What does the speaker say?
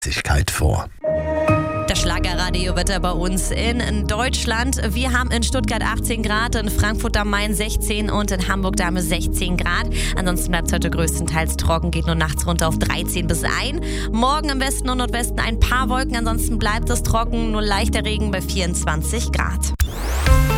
vor. Das Schlagerradio-Wetter bei uns in Deutschland. Wir haben in Stuttgart 18 Grad, in Frankfurt am Main 16 und in Hamburg da haben wir 16 Grad. Ansonsten bleibt es heute größtenteils trocken, geht nur nachts runter auf 13 bis 1. Morgen im Westen und Nordwesten ein paar Wolken, ansonsten bleibt es trocken, nur leichter Regen bei 24 Grad.